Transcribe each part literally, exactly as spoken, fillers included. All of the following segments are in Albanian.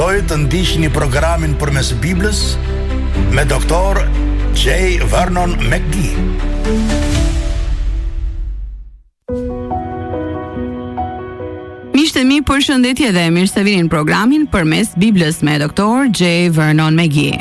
invitoj të ndiqni programin Përmes Biblës me doktor J. Vernon McGee. Miqtë mi, përshëndetje dhe mirë se vini në programin Përmes Biblës me doktor J. Vernon McGee.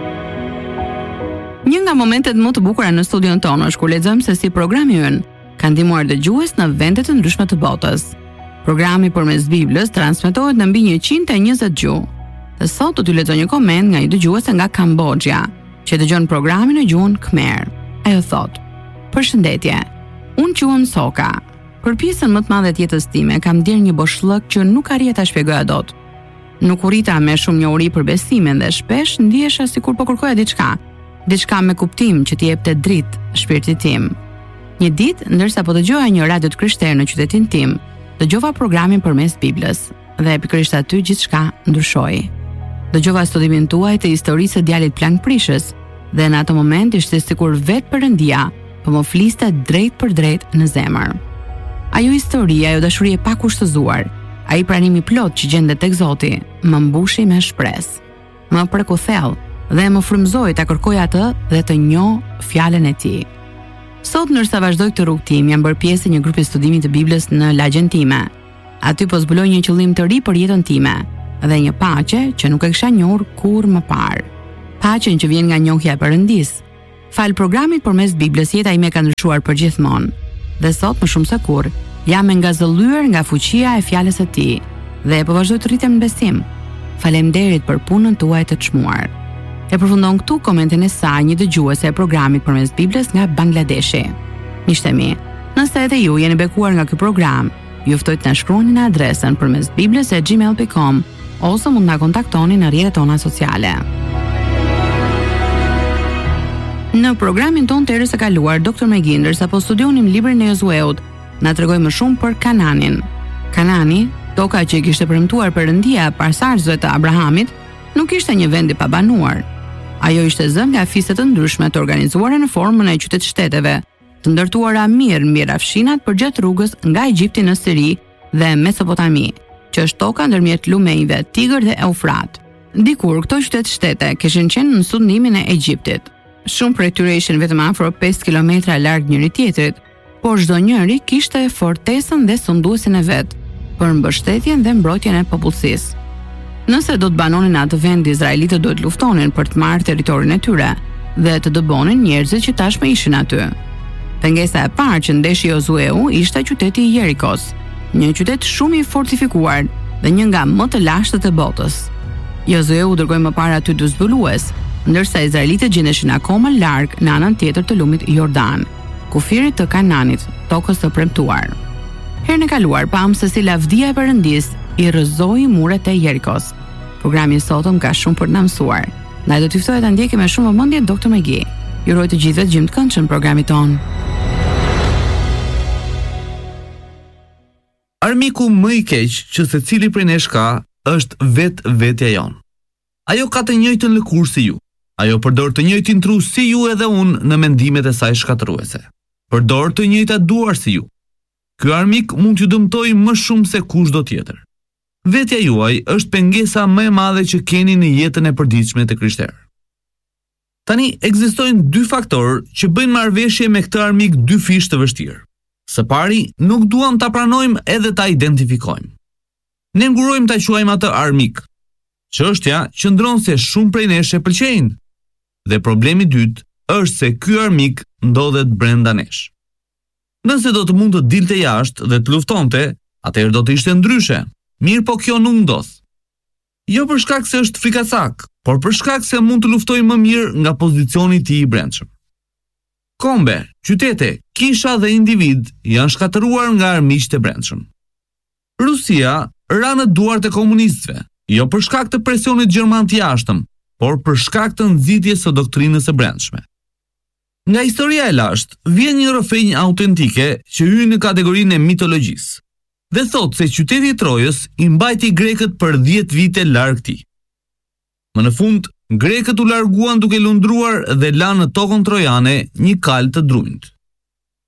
Një nga momentet më të bukura në studion tonë është kur lexojmë se si programi ynë ka ndihmuar dëgjues në vende të ndryshme të botës. Programi Përmes Biblës transmetohet në mbi njëqind e njëzet gjuhë. Dhe sot do t'ju lexoj një koment nga një dëgjuese nga Kambodja, që dëgjon programin në gjuhën khmer. Ajo thotë: "Përshëndetje. Unë quhem Soka. Për pjesën më të madhe të jetës time kam ndier një boshllëk që nuk arrija ta shpjegoja dot. Nuk urita me shumë njohuri për besimin dhe shpesh ndihesha sikur po kërkoja diçka, diçka me kuptim që t'i jepte dritë shpirtit tim. Një ditë, ndërsa po dëgjoja një radio të krishterë në qytetin tim, dëgjova programin Përmes Biblës dhe pikërisht aty gjithçka ndryshoi. Dëgjova studimin tuaj të historisë së djalit plankprishës dhe në atë moment ishte sikur vetë Perëndia po më fliste drejt për drejt në zemër. Ajo histori, ajo dashuri e pakushtëzuar, ai pranimi plot që gjendet tek Zoti, më mbushi me shpresë. Më preku thellë dhe më frymëzoi ta kërkoj atë dhe të njoh fjalën e tij. Sot ndërsa vazhdoj këtë rrugë tim, jam bërë pjesë e një grupi studimit të Biblës në lagjen time. Aty po zbuloj një qëllim të ri për jetën time dhe një paqe që nuk e kisha njohur kurrë më parë. Paqen që vjen nga njohja e Perëndisë. Fal programit Përmes Biblës, jeta ime ka ndryshuar përgjithmonë. Dhe sot më shumë se kurrë, jam e ngazëllyer nga fuqia e fjalës së tij dhe po vazhdoj të rritem në besim. Faleminderit për punën tuaj të çmuar." E përfundon këtu komentin e saj një dëgjuese e programit Përmes Biblës nga Bangladeshi. Miqtë mi, nëse edhe ju jeni bekuar nga ky program, ju ftoj të na shkruani në adresën përmesbiblës at gmail dot com ose mund na kontaktoni në rrjetet tona sociale. Në programin ton të erës së kaluar, doktor McGee, ndërsa po studionim librin e Josueut, na tregoi më shumë për Kananin. Kanani, toka që i kishte premtuar Perëndia parsarësve të Abrahamit, nuk ishte një vend i pabanuar. Ajo ishte zënë nga fiset të ndryshme të organizuara në formën e qytet-shteteve, të ndërtuara mirë mbi rafshinat përgjatë rrugës nga Egjipti në Siri dhe Mesopotami, që është toka ndërmjet lumejve Tigër dhe Eufrat. Dikur këto qytet-shtete kishin qenë në sundnimin e Egjiptit. Shumë prej tyre ishin vetëm afro pesë kilometra larg njëri tjetrit, por çdo njëri kishte fortesën dhe sunduesin e vet për mbështetjen dhe mbrojtjen e popullsisë. Nëse do të banonin atë vend, izraelitët duhet luftonin për të marrë territorin e tyre dhe të dëbonin njerëzit që tashmë ishin aty. Pengesa e parë që ndeshi Josueu ishte qyteti i Jerikos, një qytet shumë i fortifikuar dhe një nga më të lashtet e botës. Josueu dërgoi më parë aty dy zbulues, ndërsa izraelitët gjendeshin akoma larg në anën tjetër të lumit Jordan, kufirit të Kananit, tokës së premtuar. Herën e kaluar pam se si lavdia e Perëndisë i rrëzoi muret e Jerikos. Programi i sotëm ka shumë për të na mësuar. Ndaj do t'ju ftoj ta ndjekni me shumë vëmendje doktor McGee. Ju uroj të gjithëve gjim të këndshëm programit ton. Armiku më i keq që secili prej nesh ka është vetë vetja jon. Ajo ka të njëjtën lëkurë si ju. Ajo përdor të njëjtin tru si ju edhe unë në mendimet e saj shkatëruese. Përdor të njëjta duar si ju. Ky armik mund t'ju dëmtojë më shumë se kushdo tjetër. Vetja juaj është pengesa më e madhe që keni në jetën e përditshme të krishterë. Tani ekzistojnë dy faktorë që bëjnë marrëveshje me këtë armik dy fish të vështirë. Së pari, nuk duam ta pranojmë edhe ta identifikojmë. Ne ngurojmë ta quajmë atë armik. Çështja qëndron se shumë prej nesh e pëlqejnë. Dhe problemi i dytë është se ky armik ndodhet brenda nesh. Nëse do të mund të dilte jashtë dhe të luftonte, atëherë do të ishte ndryshe. Mirë, po kjo nuk ndodh. Jo për shkak se është frikacak, por për shkak se mund të luftojë më mirë nga pozicioni i tij i brendshëm. Kombe, qytete, kisha dhe individ janë shkatëruar nga armiqtë e brendshëm. Rusia ra në duart e komunistëve, jo për shkak të presionit gjerman të jashtëm, por për shkak të nxitjes së doktrinës së brendshme. Nga historia e lashtë vjen një rrëfenjë autentike që hyn në kategorinë e mitologjisë dhe thotë se qyteti i Trojës i mbajti grekët për dhjetë vite larg tij. Më në fund, grekët u larguan duke lundruar dhe lanë në tokën trojane një kal të drunjt.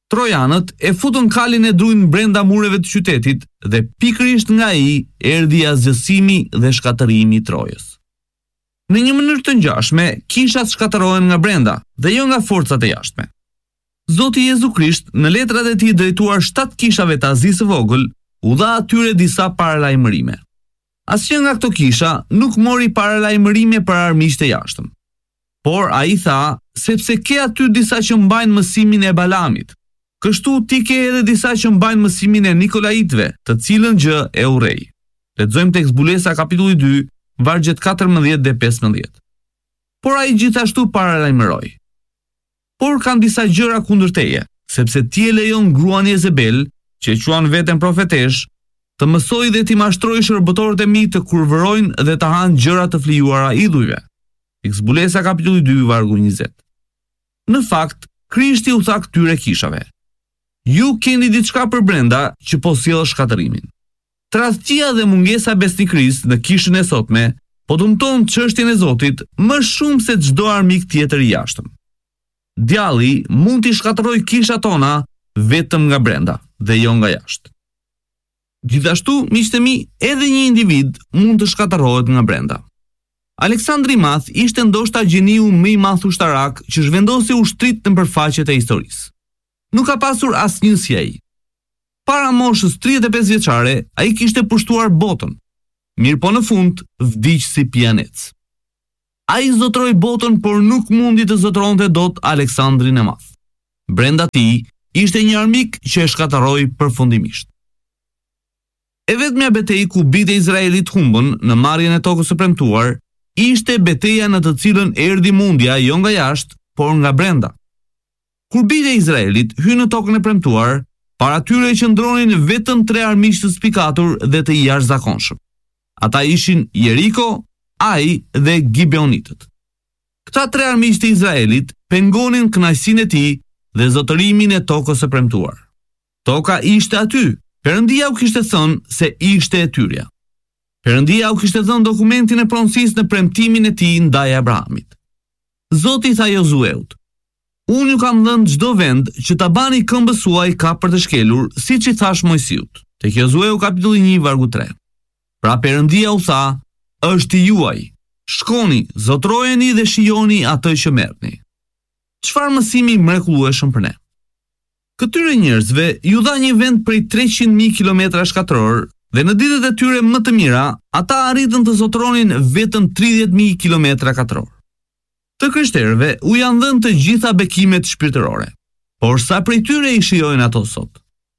Trojanët e futën kalin e druin brenda mureve të qytetit dhe pikërisht nga ai erdhi azgjësimi dhe shkatërimi i Trojës. Në një mënyrë të ngjashme, kishat shkatërohen nga brenda dhe jo nga forcat e jashtme. Zoti Jezu Krisht në letrat e tij drejtuar shtat kishave të Azisë së Vogël u dha atyre disa paralajmërime. Asnjë nga këto kisha nuk mori paralajmërime për armiqtë e jashtëm. Por ai tha, sepse ke aty disa që mbajnë mësimin e Balamit, kështu ti ke edhe disa që mbajnë mësimin e Nikolaitëve, të cilën gjë e urrej. Lexojmë tek Zbulesa kapitulli dy, vargjet katërmbëdhjetë dhe pesëmbëdhjetë. Por ai gjithashtu paralajmëroi. Por kanë disa gjëra kundër teje, sepse ti e lejon gruan Jezebel, që e quan veten profetesh, të mësoj dhe t'i mashtroj shërbëtorët e mi të kurvërojnë dhe të hanë gjëra të flijuara idhujve. Zbulesa kapitulli dy, vargu njëzet. Në fakt, Krishti u tha këtyre kishave: ju keni diçka për brenda që po sjell shkatërimin. Tradhtia dhe mungesa besnikërisë në kishën e sotme po dëmton çështjen e Zotit më shumë se çdo armik tjetër i jashtëm. Djalli mund t'i shkatërrojë kishat tona vetëm nga brenda dhe jo nga jashtë. Gjithashtu, miqtë e mi, edhe një individ mund të shkatërrohet nga brenda. Aleksandri i Madh ishte ndoshta gjeniu më i madh ushtarak që zhvendosi ushtrit në përfaqet e historisë. Nuk ka pasur asnjë si ai. Para moshës tridhjetë e pesë vjeçare, ai kishte pushtuar botën. Mirë po në fund, vdiq si pianec. Ai zotroi botën, por nuk mundi të zotronte dot Aleksandrin e Madh. Brenda tij ishte një armik që e shkatërroi përfundimisht. E vetmja betejë ku bijtë e Izraelit humbën në marrjen e tokës së premtuar, ishte betejë në të cilën erdhi mundja jo nga jashtë, por nga brenda. Kur bijtë e Izraelit hynë në tokën e premtuar, para tyre qëndronin vetëm tre armiq të spikatur dhe të jashtëzakonshëm. Ata ishin Jeriko, Ai dhe Gibeonitët. Këta tre armiq të Izraelit pengonin kënaqësinë e tij dhe zotërimin e tokës së premtuar. Toka ishte aty. Perëndia u kishte thënë se ishte e tyrja. Perëndia u kishte dhënë dokumentin e pronësisë në premtimin e tij ndaj Abrahamit. Zoti tha Josueut: unë ju kam dhënë çdo vend që ta bani këmbës suaj ka për të shkelur, siç i thash Mojsiut. Tek Josueu kapitulli një, vargu tre. Pra Perëndia u tha: është i juaj. Shkoni, zotrojeni dhe shijoni atë që merrni. Çfarë mësimi mrekullueshëm për ne. Këtyre njerëzve ju dha një vend prej treqind mijë kilometra shkatror dhe në ditët e tyre më të mira, ata arritën të zotronin vetëm tridhjetë mijë kilometra katror. Të krishterëve u janë dhënë të gjitha bekimet shpirtërore, por sa prej tyre i shijojnë ato sot?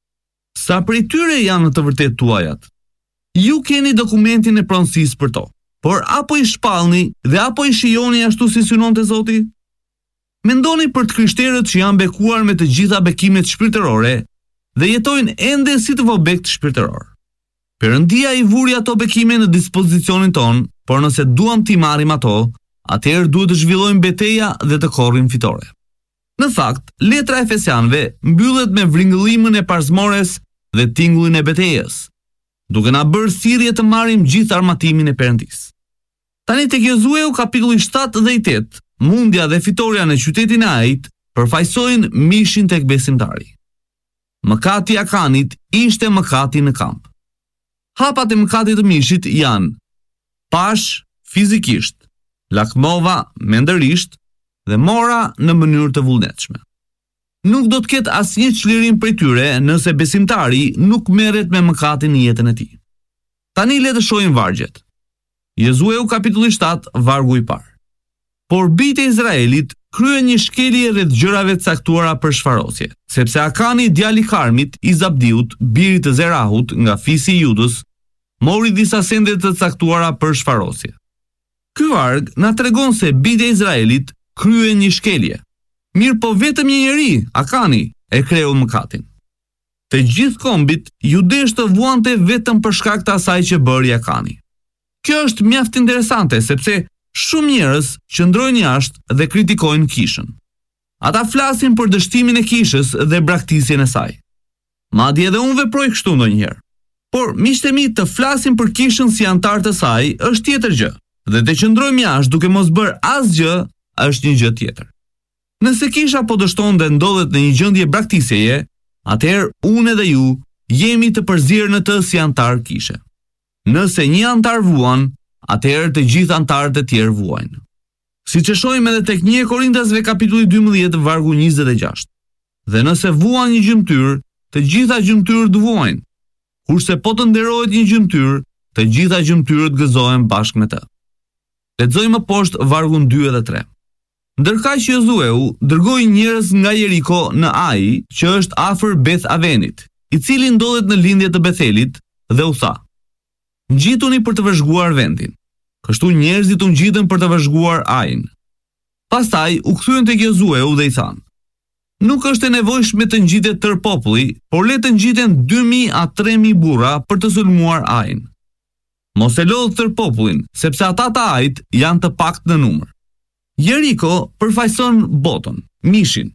Sa prej tyre janë në të vërtetë tuajat? Ju keni dokumentin e pronësisë për to, por apo i shpallni dhe apo i shijoni ashtu si synonte Zoti? Mendoni për të krishterët që janë bekuar me të gjitha bekimet shpirtërore dhe jetojnë ende si të vobekt shpirtëror. Perëndia i vuri ato bekime në dispozicionin ton, por nëse duam t'i marrim ato, atëherë duhet të zhvillojmë betejë dhe të korrim fitore. Në fakt, letra e Efesianëve mbyllet me vringëllimën e parzmores dhe tingullin e betejës, duke na bërë thirrje të marrim gjithë armatimin e Perëndisë. Tani tek Josueu kapitulli shtatë dhe i tetë, mundja dhe fitoria në qytetin e Ajit përfaqësojnë mishin tek besimtari. Mëkati i Akanit ishte mëkati në kamp. Hapat e mëkatit të mishit janë pash fizikisht, lakmova mendërisht dhe mora në mënyrë të vullnetshme. Nuk do të ketë asnjë çlirim prej tyre nëse besimtari nuk merret me mëkatin në jetën e tij. Tani le të shohim vargjet. Josueu kapitulli shtatë, vargu i parë. Por bijtë e Izraelit kryen një shkelje rreth gjërave të caktuara për shfarosje, sepse Akani djali i Karmit i Zabdiut, birit të Zerahut nga fisi i Judës, mori disa sende të caktuara për shfarosje. Ky varg na tregon se bijtë e Izraelit kryen një shkelje. Mirë po vetëm një njeri, Akani, e kreu mëkatin. Të gjithë kombit, judesh të vuante vetëm për shkak të asaj që bëri Akani. Kjo është mjaft interesante, sepse shumë njerëz qëndrojnë jashtë dhe kritikojnë kishën. Ata flasin për dështimin e kishës dhe braktisjen e saj. Madje edhe unë veproj kështu ndonjëherë. Por miqtë e mi, të flasin për kishën si antar të saj është tjetër gjë, dhe të qëndrojmë jashtë duke mos bërë asgjë është një gjë tjetër. Nëse kisha po dështon dhe ndodhet në një gjendje braktisjeje, atëherë unë dhe ju jemi të përzirë në të si antar kishe. Nëse një antar vuan, atëherë të gjithë antarët e tjerë vuajnë. Siç e shohim edhe tek një Korintasve kapitulli dymbëdhjetë vargu njëzet e gjashtë. Dhe nëse vuan një gjymtyr, të gjitha gjymtyrët vuajnë. Kurse po të nderohet një gjymtyr, të gjitha gjymtyrët gëzohen bashkë me të. Lexojmë më poshtë vargun dy edhe tre. Ndërkaq Josueu dërgoi njerëz nga Jeriko në Ai, që është afër Beth Avenit, i cili ndodhet në lindje të Bethelit, dhe u tha: Ngjituni për të vëzhguar vendin. Kështu njerëzit u ngjitën për të vëzhguar Ain. Pastaj u kthyen tek Josueu dhe i thanë: Nuk është e nevojshme të ngjitet tërë populli, por le të ngjiten dy mijë a tre mijë burra për të sulmuar Ain. Mos e lodh tërë popullin, sepse ata të Ait janë të paktë në numër. Jeriko përfaqëson botën, mishin.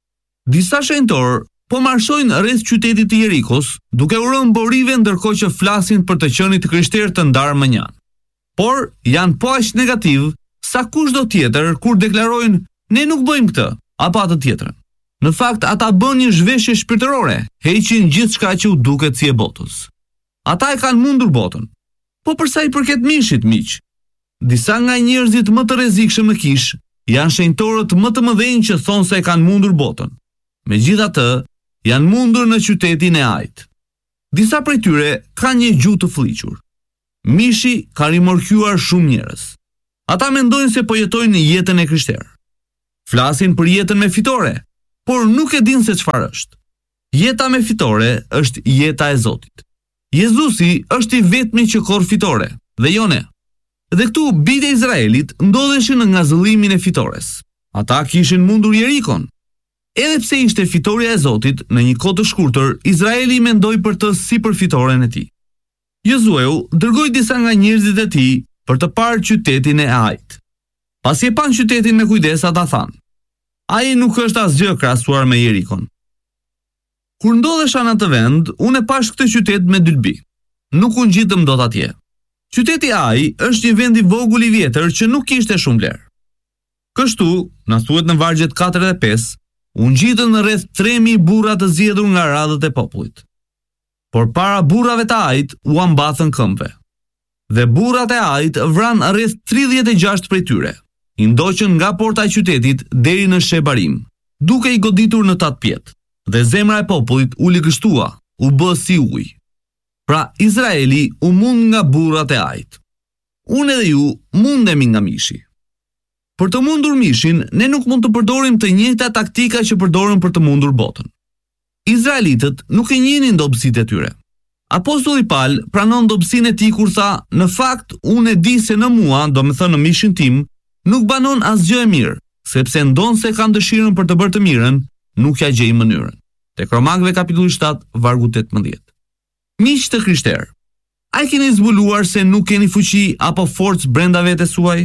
Disa shenjtor po marshojnë rreth qytetit të Jerikos, duke u rënë borive ndërkohë që flasin për të qenit të krishterë të ndarë më njanë. Por janë po aq negativ sa kushdo tjetër kur deklarojnë ne nuk bëjmë këtë apo atë tjetrën. Në fakt ata bën një zhveshje shpirtërore, heqin gjithçka që u duket si e botës. Ata e kanë mundur botën. Po për sa i përket mishit, miq, disa nga njerëzit më të rrezikshëm në kish janë shenjtorët më të mëdhenj që thonë se e kanë mundur botën. Megjithatë, janë mundur në qytetin e Ait. Disa prej tyre kanë një gjuhë të fëlliqur. Mishi ka rimorkjuar shumë njerëz. Ata mendojnë se po jetojnë jetën e krishterë. Flasin për jetën me fitore, por nuk e dinë se çfarë është. Jeta me fitore është jeta e Zotit. Jezusi është i vetmi që korr fitore, dhe jo ne. Dhe këtu bijtë e Izraelit ndodheshin në ngazëllimin e fitores. Ata kishin mundur Jerikon. Edhe pse ishte fitoria e Zotit, në një kohë të shkurtër, Izraeli mendoi për të si për fitoren e tij. Josueu dërgoi disa nga njerëzit e tij për të parë qytetin e Ait. Pasi e pan qytetin me kujdes, ata thanë: Ai nuk është asgjë krahasuar me Jerikon. Kur ndodhesha në atë vend, unë e pash këtë qytet me dylbi. Nuk u ngjitëm dot atje. Qyteti Ai është një vend i vogël i vjetër që nuk kishte shumë vlerë. Kështu, na thuhet në vargjet katër dhe pesë, u ngjitën rreth tre mijë burra të zgjedhur nga radhët e popullit. Por para burrave të Ait u ambathën këmbëve. Dhe burrat e Ait vran rreth tridhjetë e gjashtë prej tyre. I ndoqën nga porta e qytetit deri në Shebarim, duke i goditur në tat pjet. Dhe zemra e popullit u ligështua, u bë si ujë. Pra Izraeli u mund nga burrat e Ait. Unë edhe ju mundemi nga mishi. Për të mundur mishin, ne nuk mund të përdorim të njëjta taktika që përdorim për të mundur botën. Izraelitët nuk e njihnin dobësitë e tyre. Apostulli Paul pranon dobësinë e tij kur tha: "Në fakt, unë e di se në mua, do me thënë në mishin tim, nuk banon asgjë e mirë, sepse ndonse kam dëshirën për të bërë të mirën, nuk ja gjej mënyrën." Tek Romakëve kapitulli shtatë, vargu tetëmbëdhjetë. Miq të krishterë, a i keni zbuluar se nuk keni fuqi apo forcë brenda vetes suaj?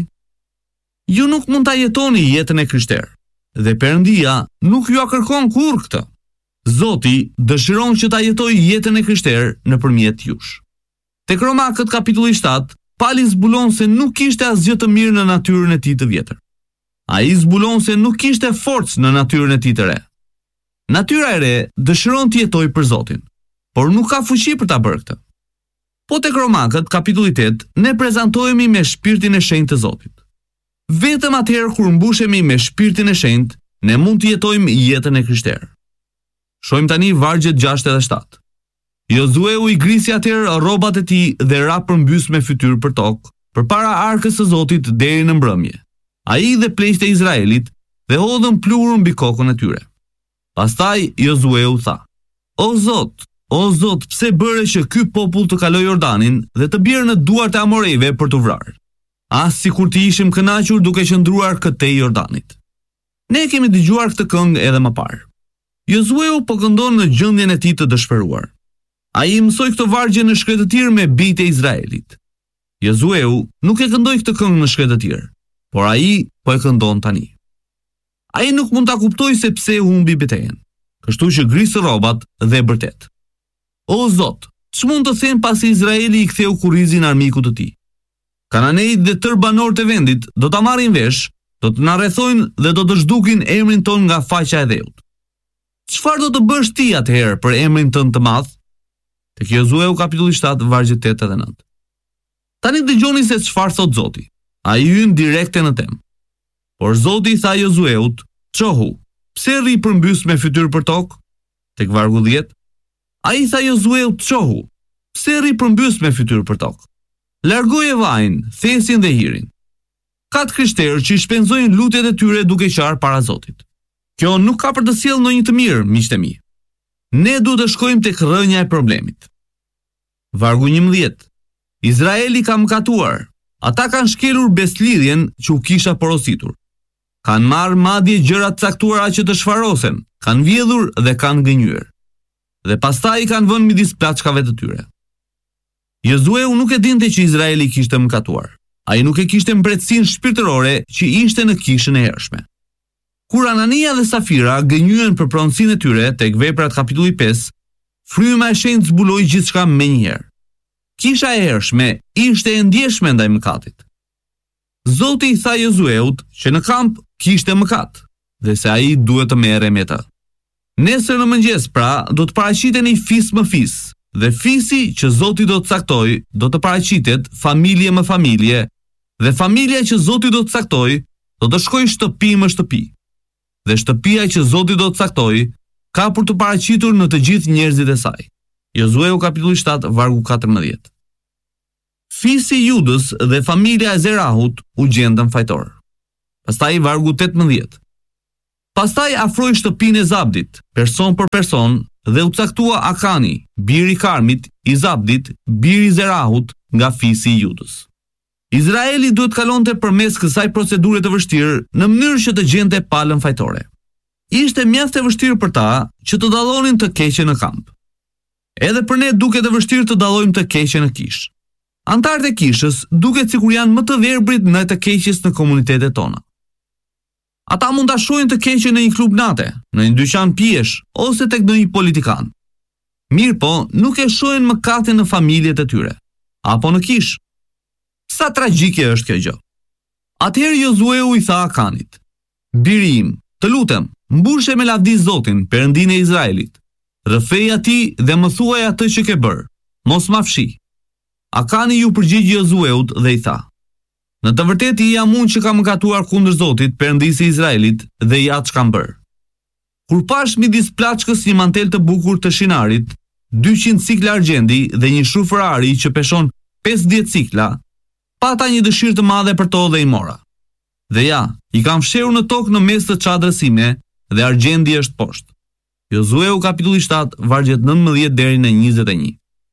Ju nuk mund ta jetoni jetën e krishterë, dhe Perëndia nuk ju a kërkon kurrë këtë. Zoti dëshiron që ta jetoj jetën e krishterë nëpërmjet jush. Tek Romakët kapitulli shtatë, Pali zbulon se nuk kishte asgjë të mirë në natyrën e tij të vjetër. Ai zbulon se nuk kishte forcë në natyrën e tij të re. Natyra e re dëshiron të jetojë për Zotin, por nuk ka fuqi për ta bërë këtë. Po tek Romakët kapitulli tetë, ne prezantohemi me shpirtin e shenjtë të Zotit. Vetëm atëherë kur mbushemi me shpirtin e shenjtë, ne mund të jetojmë jetën e krishterë. Shohim tani vargjet gjashtë edhe shtatë. Josueu i grisi atëherë rrobat e tij dhe ra përmbys me fytyrë për tokë, përpara arkës së Zotit deri në mbrëmje. Ai dhe pleqtë e Izraelit dhe hodhën plurën mbi kokën e tyre. Pastaj Josueu tha: "O Zot, o Zot, pse bëre që ky popull të kalojë Jordanin dhe të bjerë në duart e amorejve për të vrarë? As sikur të ishim kënaqur duke qëndruar këtej Jordanit." Ne kemi dëgjuar këtë këngë edhe më parë. Josueu po këndon në gjendjen e tij të dëshpëruar. Ai mësoi këtë vargje në shkretëtir me bijtë e Izraelit. Josueu nuk e këndoi këtë këngë në shkretëtir, por ai po e këndon tani. Ai nuk mund ta kuptojë se pse u humbi betejën, kështu që grisë rrobat dhe e bërtet. O Zot, ç'mund të them pasi Izraeli i ktheu kurrizin armikut të tij? Kananejt dhe tërë banorët e vendit do ta marrin vesh, do të na rrethojnë dhe do të zhdukin emrin ton nga faqja e dheut. Çfarë do të bësh ti atëherë për emrin tënd të madh? Tek Josueu kapitulli shtatë vargjet tetë dhe nëntë. Tani dëgjoni se çfarë thot Zoti. Ai hyn direkte në temë. Por Zoti tha Josueut, "Çohu, pse rri përmbys me fytyrë për tokë?" Tek vargu dhjetë. Ai tha Josueut, "Çohu, pse rri përmbys me fytyrë për tokë? Largoje vajin, thesin dhe hirin." Ka të krishterë që i shpenzojnë lutjet e tyre duke qarë para Zotit. Kjo nuk ka për të sjellë ndonjë të mirë, miqtë e mi. Ne duhet të shkojmë tek rrënja e problemit. Vargu njëmbëdhjetë. Izraeli ka mëkatuar. Ata kanë shkelur beslidhjen që u kisha porositur. Kanë marrë madje gjëra të caktuara që të shfarosen, kanë vjedhur dhe kanë gënjur. Dhe pastaj i kanë vënë midis plaçkave të tyre. Josueu nuk e dinte që Izraeli kishte mëkatuar. Ai nuk e kishte mbretësinë shpirtërore që ishte në kishën e hershme. Kur Anania dhe Safira gënjyen për pronësinë e tyre tek Veprat kapitulli pesë, fryma e shenjtë zbuloi gjithçka menjëherë. Kisha e hershme ishte e ndjeshme ndaj mëkatit. Zoti i tha Josueut që në kamp kishte mëkat dhe se ai duhet të merre me të. Nesër në mëngjes pra do të paraqiteni fis më fis, dhe fisi që Zoti do të caktoj do të paraqitet familje më familje, dhe familja që Zoti do të caktoj do të shkojë shtëpi më shtëpi. Dhe shtëpia që Zoti do të caktoj ka për të paraqitur në të gjithë njerëzit e saj. Josueu kapitulli shtatë vargu katërmbëdhjetë. Fisi i Judës dhe familja e Zerahut u gjendën fajtor. Pastaj vargu tetëmbëdhjetë. Pastaj afroi shtëpinë e Zabdit, person për person, dhe u caktua Akani, biri i Karmit, i Zabdit, biri i Zerahut, nga fisi i Judës. Izraeli duhet kalonte përmes kësaj procedure të vështirë në mënyrë që të gjente palën fajtore. Ishte mjaft e vështirë për ta që të dallonin të keqen në kamp. Edhe për ne duket e vështirë të dallojmë të keqen në kishë. Antarët e kishës duket sikur janë më të verbrit në të keqes në komunitetet tona. Ata mund ta shohin të keqen në një klub nate, në një dyqan pijesh ose tek ndonjë politikan. Mirë po, nuk e shohin mëkatin në familjet e tyre, apo në kishë. Sa tragjike është kjo gjë. Atëherë Josueu i tha Akanit: "Biri im, të lutem, mbushe me lavdi Zotin, Perëndinë e Izraelit. Rrëfej atij dhe më thuaj atë që ke bërë. Mos ma fshi." Akani ju përgjigji Josueut dhe i tha: "Në të vërtetë jam unë që kam mëkatuar kundër Zotit, Perëndisë i Izraelit, dhe i atë ç'kam bërë. Kur pash midis plaçkës një mantel të bukur të shinarit, dyqind cikla argjendi dhe një shufër ari që peshon pesëdhjetë cikla, pata një dëshirë të madhe për to dhe i mora. Dhe ja, i kam fshehur në tokë në mes të çadrës sime dhe argjendi është poshtë." Josueu kapitulli shtatë vargjet nëntëmbëdhjetë deri në njëzet e një.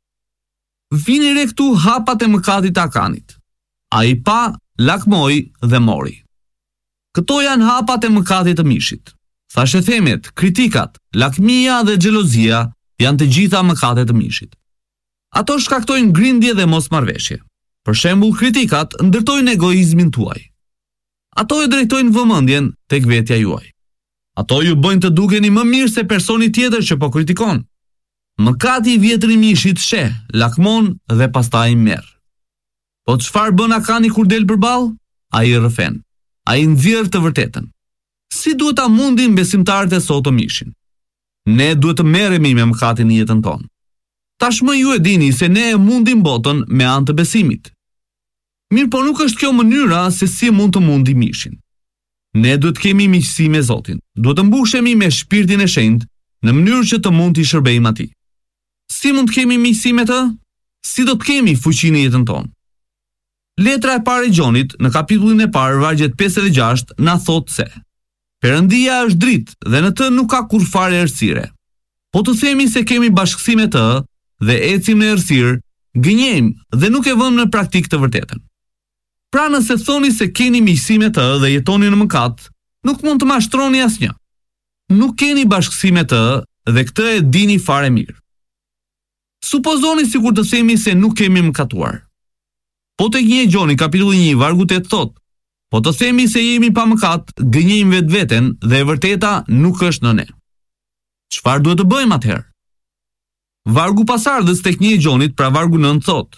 Vini re këtu hapat e mëkatit të Akanit. Ai pa, lakmoi dhe mori. Këto janë hapat e mëkatit të Mishit. Thashethemet, kritikat, lakmia dhe xhelozia janë të gjitha mëkatet të Mishit. Ato shkaktojnë grindje dhe mosmarrveshje. Për shembull, kritikat ndërtojnë egoizmin tuaj. Ato e drejtojnë vëmendjen tek vetja juaj. Ato ju bëjnë të dukeni më mirë se personi tjetër që po kritikon. Mëkati i vjetër i Mishit sheh, lakmon dhe pastaj merr. Po çfarë bën Akani kur del përballë? Ai rrëfen. Ai nxjerr të vërtetën. Si duhet ta mundin besimtarët e sot të Mishin? Ne duhet të merremi me mëkatin në jetën tonë. Tashmë ju e dini se ne e mundim botën me anë të besimit. Mirë po nuk është kjo mënyra se si mund të mundi Mishin. Ne duhet kemi miqësi me Zotin. Duhet të mbushemi me shpirtin e shenjtë në mënyrë që të mund t'i shërbejmë atij. Si mund të kemi miqësi me të? Si do të kemi fuqi në jetën tonë? Letra e parë e Gjonit në kapitullin e parë vargjet pesë dhe gjashtë na thot se Perëndia është dritë dhe në të nuk ka kur fare errësire. Po të themi se kemi bashkësi me të dhe ecim në errësirë, gënjejmë dhe nuk e vëmë në praktik të vërtetën. Pra nëse thoni se keni miqësi me të dhe jetoni në mëkat, nuk mund të mashtroni asnjë. Nuk keni bashkësi me të dhe këtë e dini fare mirë. Supozoni sikur të themi se nuk kemi mëkatuar. Po tek një Gjoni kapitulli një vargu tetë thot: "Po të themi se jemi pa mëkat, gënjejmë vetveten dhe e vërteta nuk është në ne." Çfarë duhet të bëjmë atëherë? Vargu pasardhës tek një Gjonit, pra vargu nëntë thot: